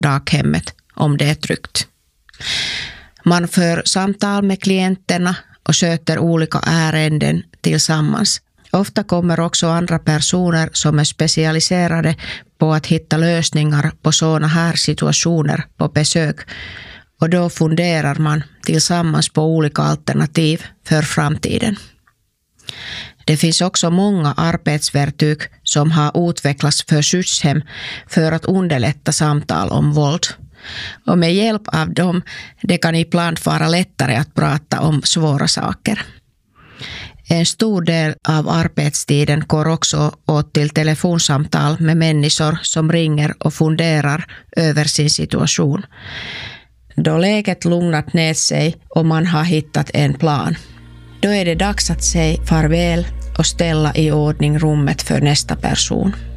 daghemmet om det är tryggt. Man för samtal med klienterna och sköter olika ärenden tillsammans. Ofta kommer också andra personer som är specialiserade på att hitta lösningar på sådana här situationer på besök. Och då funderar man tillsammans på olika alternativ för framtiden. Det finns också många arbetsverktyg som har utvecklats för skyddshem för att underlätta samtal om våld. Och med hjälp av dem det kan ibland vara lättare att prata om svåra saker. En stor del av arbetstiden går också åt till telefonsamtal med människor som ringer och funderar över sin situation. Då läget lugnat ner sig och man har hittat en plan. Då är det dags att säga farväl och ställa i ordning rummet för nästa person.